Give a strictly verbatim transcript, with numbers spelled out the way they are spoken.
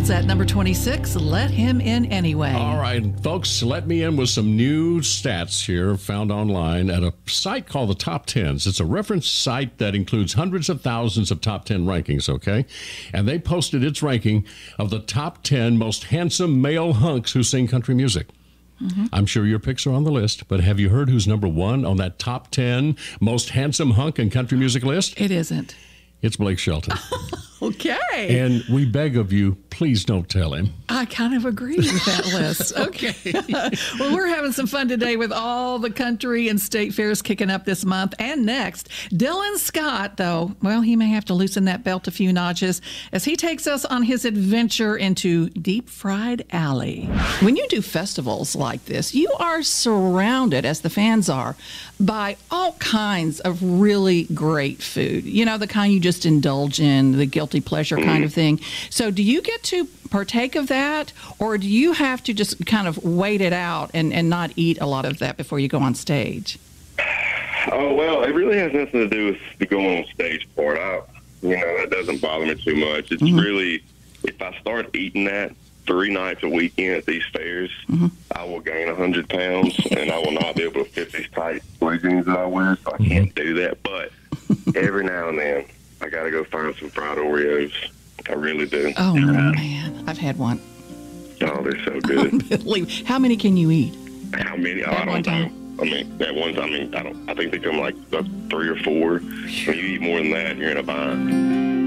Schultz at number twenty-six. Let him in anyway. All right, folks, let me in with some new stats here found online at a site called the Top Tens. It's a reference site that includes hundreds of thousands of top ten rankings, okay? And they posted its ranking of the top ten most handsome male hunks who sing country music. Mm-hmm. I'm sure your picks are on the list, but have you heard who's number one on that top ten most handsome hunk in country music list? It isn't. It's Blake Shelton. Okay. And we beg of you, please don't tell him. I kind of agree with that list. Okay. Well, we're having some fun today with all the country and state fairs kicking up this month and next. Dylan Scott, though, well, he may have to loosen that belt a few notches as he takes us on his adventure into Deep Fried Alley. When you do festivals like this, you are surrounded, as the fans are, by all kinds of really great food. You know, the kind you just indulge in, the guilty pleasure kind of thing. So do you get to partake of that, or do you have to just kind of wait it out and, and not eat a lot of that before you go on stage? Oh, well, it really has nothing to do with the going on stage part. I, you know, that doesn't bother me too much. It's mm-hmm. really, if I start eating that three nights a weekend at these fairs, mm-hmm. I will gain one hundred pounds, and I will not be able to fit these tight blue jeans that I wear, so I mm-hmm. can't do that. But every now and then, I got to go find some fried Oreos. I really do. Oh, man. I've had one. Oh, they're so good. How many can you eat? How many? At I don't one time? know. I mean, at one time, I mean, I don't. I think they come like uh, three or four. When you eat more than that, you're in a bind.